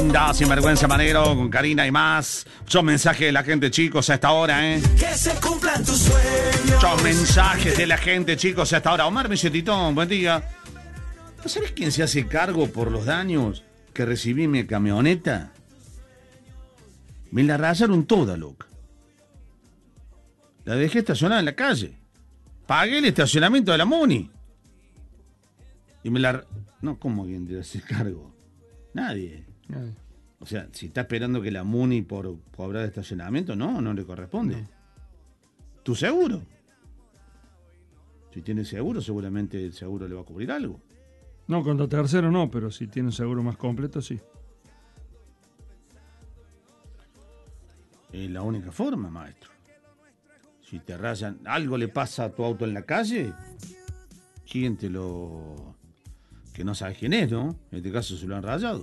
Linda, sinvergüenza manero, con Karina y más. Muchos mensajes de la gente, chicos, a esta hora, ¿eh? Que se cumplan tus sueños. Muchos mensajes de la gente, chicos, a esta hora. Omar Titón, buen día. ¿No sabes quién se hace cargo por los daños que recibí en mi camioneta? Me la rayaron toda, loca. La dejé estacionada en la calle. Pagué el estacionamiento de la Muni. Y me la... No, ¿cómo alguien te hace cargo? Nadie. O sea, si está esperando que la Muni por cobrar de estacionamiento, no le corresponde. No. Tu seguro. Si tiene seguro, seguramente el seguro le va a cubrir algo. No, contra tercero no, pero si tiene un seguro más completo, sí. Es la única forma, maestro. Si te rayan, algo le pasa a tu auto en la calle, ¿quién te lo...? Que no sabes quién es, ¿no? En este caso se lo han rayado.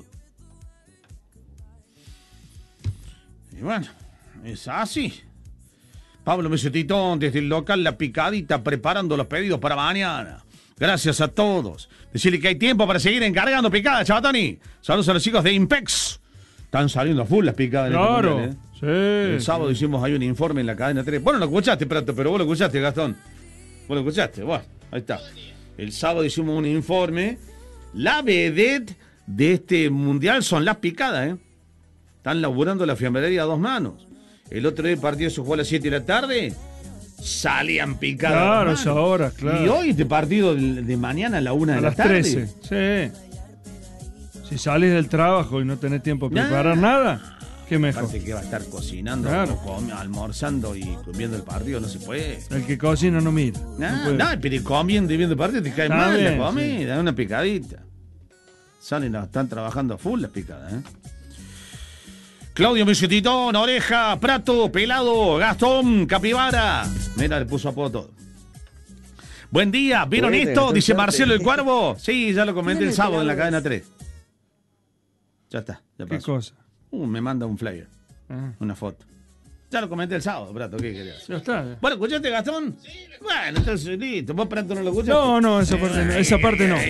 Y bueno, es así. Pablo Titón, desde el local La Picadita, preparando los pedidos para mañana. Gracias a todos. Decirle que hay tiempo para seguir encargando picadas, Chabatoni. Saludos a los chicos de Impex. Están saliendo a full las picadas. Claro, en sí. El sábado hicimos ahí un informe en la cadena 3. Bueno, lo escuchaste, Prato, pero vos lo escuchaste, Gastón. Vos lo escuchaste, bueno, ahí está. El sábado hicimos un informe. La vedette de este mundial son las picadas, ¿eh? Están laburando la fiambrería a dos manos. El otro día el partido se jugó a las 7 de la tarde. Salían picadas. Claro, es ahora, claro. Y hoy este partido de mañana a la 1 de la tarde. A las 13, sí. Si salís del trabajo y no tenés tiempo para preparar nada, qué mejor. Aparte que va a estar cocinando, claro, almorzando y comiendo el partido, no se puede. El que cocina no mira. No, pero comiendo y viendo el partido te cae mal la comida, sí. Una picadita. Están trabajando a full las picadas, ¿eh? Claudio Titón, Oreja, Prato, Pelado, Gastón, Capibara. Mira, le puso apodo todo. Buen día, ¿vieron esto? Dice Marcelo el Cuervo. Sí, ya lo comenté el sábado en la cadena 3. Ya está, ya pasó. ¿Qué cosa? Me manda un flyer, una foto. Ya lo comenté el sábado, Prato, ¿qué querías? Ya está. Bueno, ¿escuchaste, Gastón? Sí. Bueno, entonces listo. ¿Vos, Prato, no lo escuchaste? No, esa parte no.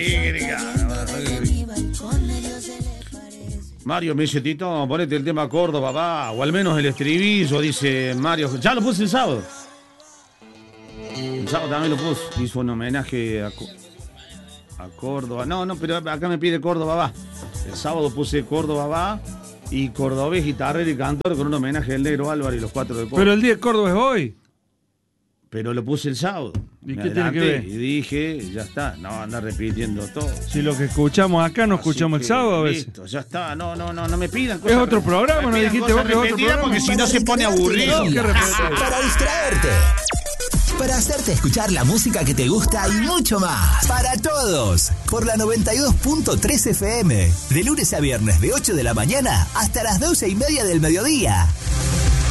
Mario Tito, ponete el tema Córdoba, va, o al menos el estribillo, dice Mario. Ya lo puse el sábado. El sábado también lo puse. Hizo un homenaje a Córdoba. No, pero acá me pide Córdoba, va. El sábado puse Córdoba, va. Y cordobés, guitarrero y cantor con un homenaje al Negro Álvaro y los 4 de Córdoba. Pero el día de Córdoba es hoy. Pero lo puse el sábado. ¿Y qué tiene que ver? Y dije, ya está, no anda repitiendo todo. Si lo que escuchamos acá no escuchamos el sábado a veces. Listo, ya está, no me pidan cosas. Es otro programa, no dijiste vos que es otro programa. Porque si no se pone aburrido. Para distraerte. Para hacerte escuchar la música que te gusta y mucho más. Para todos. Por la 92.3 FM. De lunes a viernes de 8 de la mañana hasta las 12:30 del mediodía.